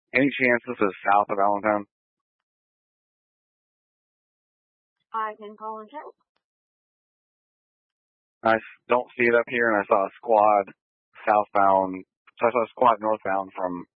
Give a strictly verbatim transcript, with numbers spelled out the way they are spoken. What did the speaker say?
Any chance this is south of Allentown? I can call and check. I don't see it up here, and I saw a squad southbound. So I saw a squad northbound from